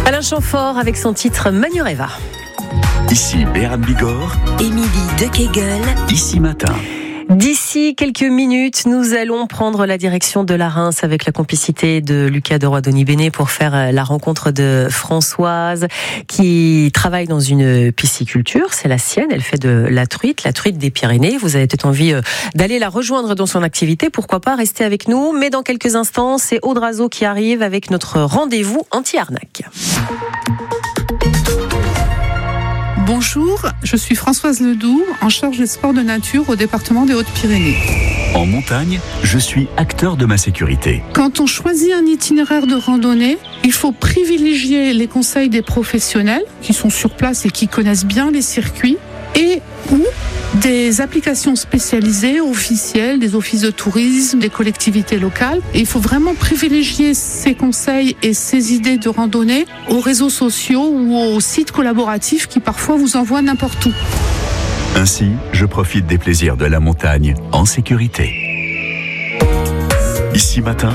Alain Chamfort avec son titre Manureva. Ici Béarn Bigorre, Émilie de Kegel, Ici Matin. D'ici quelques minutes, nous allons prendre la direction de la Reims avec la complicité de Lucas de Roy-Donny-Bénet pour faire la rencontre de Françoise qui travaille dans une pisciculture. C'est la sienne, elle fait de la truite des Pyrénées. Vous avez peut-être envie d'aller la rejoindre dans son activité. Pourquoi pas rester avec nous. Mais dans quelques instants, c'est Aude Razeau qui arrive avec notre rendez-vous anti-arnaque. Bonjour, je suis Françoise Ledoux, en charge des sports de nature au département des Hautes-Pyrénées. En montagne, je suis acteur de ma sécurité. Quand on choisit un itinéraire de randonnée, il faut privilégier les conseils des professionnels qui sont sur place et qui connaissent bien les circuits et ou des applications spécialisées, officielles, des offices de tourisme, des collectivités locales. Et il faut vraiment privilégier ces conseils et ces idées de randonnée aux réseaux sociaux ou aux sites collaboratifs qui parfois vous envoient n'importe où. Ainsi, je profite des plaisirs de la montagne en sécurité. Ici Matin,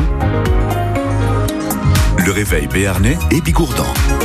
le réveil béarnais et bigourdan.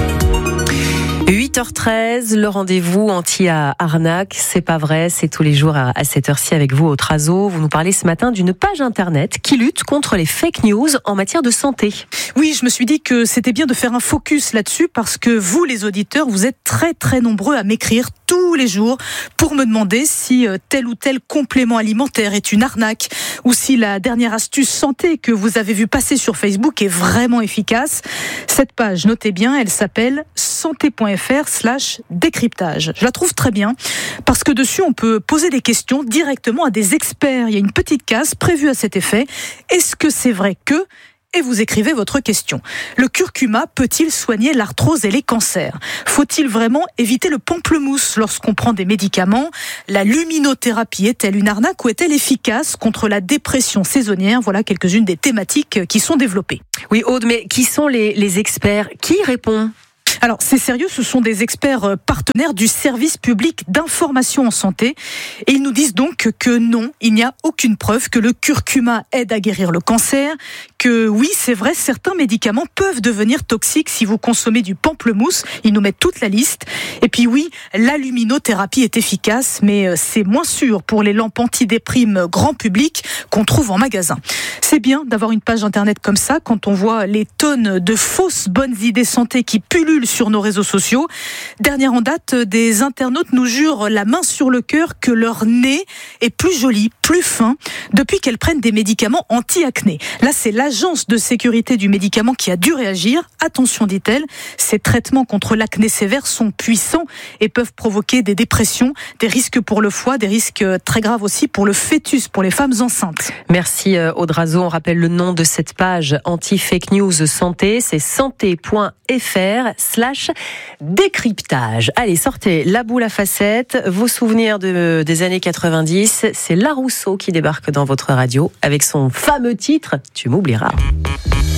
8h13, le rendez-vous anti-arnaque, c'est pas vrai, c'est tous les jours à cette heure-ci avec vous, Aude Razeau. Vous nous parlez ce matin d'une page internet qui lutte contre les fake news en matière de santé. Oui, je me suis dit que c'était bien de faire un focus là-dessus parce que vous, les auditeurs, vous êtes très très nombreux à m'écrire tous les jours pour me demander si tel ou tel complément alimentaire est une arnaque ou si la dernière astuce santé que vous avez vu passer sur Facebook est vraiment efficace. Cette page, notez bien, elle s'appelle santé.fr/décryptage. Je la trouve très bien parce que dessus on peut poser des questions directement à des experts. Il y a une petite case prévue à cet effet. Est-ce que c'est vrai que... Et vous écrivez votre question. Le curcuma peut-il soigner l'arthrose et les cancers ? Faut-il vraiment éviter le pamplemousse lorsqu'on prend des médicaments ? La luminothérapie est-elle une arnaque ou est-elle efficace contre la dépression saisonnière ? Voilà quelques-unes des thématiques qui sont développées. Oui, Aude, mais qui sont les experts ? Qui répond ? Alors, c'est sérieux, ce sont des experts partenaires du service public d'information en santé. Et ils nous disent donc que non, il n'y a aucune preuve que le curcuma aide à guérir le cancer, que oui, c'est vrai, certains médicaments peuvent devenir toxiques si vous consommez du pamplemousse. Ils nous mettent toute la liste. Et puis oui, la luminothérapie est efficace, mais c'est moins sûr pour les lampes antidéprime grand public qu'on trouve en magasin. C'est bien d'avoir une page internet comme ça quand on voit les tonnes de fausses bonnes idées santé qui pullulent sur nos réseaux sociaux. Dernière en date, des internautes nous jurent la main sur le cœur que leur nez est plus joli, plus fin, depuis qu'elles prennent des médicaments anti-acné. Là, c'est l'agence de sécurité du médicament qui a dû réagir. Attention, dit-elle, ces traitements contre l'acné sévère sont puissants et peuvent provoquer des dépressions, des risques pour le foie, des risques très graves aussi pour le fœtus, pour les femmes enceintes. Merci Aude Razeau. On rappelle le nom de cette page anti-fake news santé, c'est santé.fr/décryptage. Allez, sortez la boule à facettes, vos souvenirs des années 90. C'est La Rousseau qui débarque dans votre radio avec son fameux titre « Tu m'oublieras ».